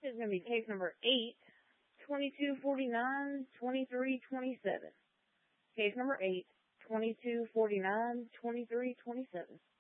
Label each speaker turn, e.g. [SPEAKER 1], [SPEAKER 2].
[SPEAKER 1] is going to be case number 8-2249-2327. Case number 8-2249-2327.